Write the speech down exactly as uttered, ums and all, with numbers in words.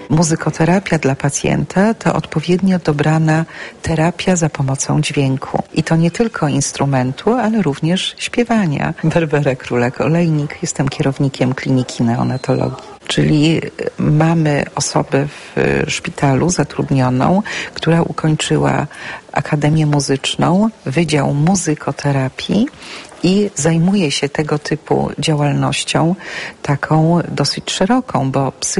Muzykoterapia dla pacjenta to odpowiednio dobrana terapia za pomocą dźwięku. I to nie tylko instrumentu, ale również śpiewania. Barbara Królak-Olejnik, jestem kierownikiem Kliniki Neonatologii. Czyli mamy osobę w szpitalu zatrudnioną, która ukończyła Akademię Muzyczną, Wydział Muzykoterapii i zajmuje się tego typu działalnością taką dosyć szeroką, bo psy